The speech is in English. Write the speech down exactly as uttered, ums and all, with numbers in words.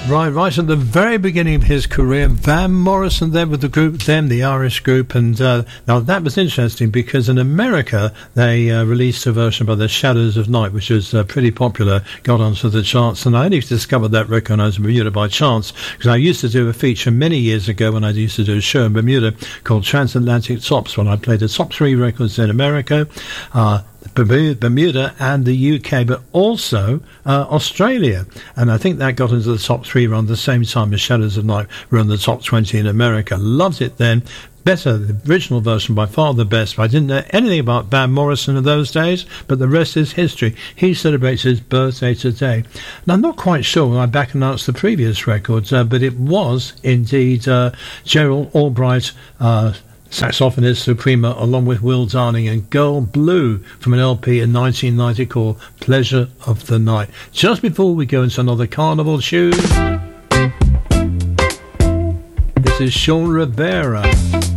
Right, right at the very beginning of his career, Van Morrison there with the group, them, the Irish group, and uh, now that was interesting because in America they uh, released a version by the Shadows of Night, which was uh, pretty popular, got onto the charts, and I only discovered that record when I was in Bermuda by chance, because I used to do a feature many years ago when I used to do a show in Bermuda called Transatlantic Tops, when I played the top three records in America, uh, Bermuda and the U K, but also uh, Australia, and I think that got into the top three around the same time as Shadows of Night were in the top twenty in America. Loved it then. Better, the original version by far the best. I didn't know anything about Van Morrison in those days, but the rest is history. He celebrates his birthday today. And I'm not quite sure when I back announced the previous records, uh, but it was indeed uh, Gerald Albright, uh, saxophonist suprema, along with Will Darling, and Girl Blue from an L P in nineteen ninety called Pleasure of the Night. Just before we go into another carnival tune, this is Sean Rivera.